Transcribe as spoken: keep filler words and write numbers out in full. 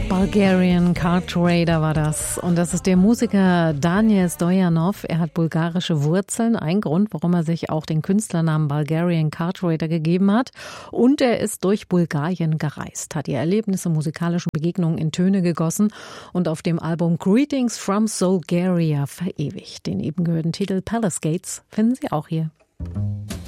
Bulgarian Car Trader war das. Und das ist der Musiker Daniel Stoyanov. Er hat bulgarische Wurzeln. Ein Grund, warum er sich auch den Künstlernamen Bulgarian Car Trader gegeben hat. Und er ist durch Bulgarien gereist, hat die Erlebnisse, musikalischen Begegnungen in Töne gegossen und auf dem Album Greetings from Bulgaria verewigt. Den eben gehörten Titel Palace Gates finden Sie auch hier.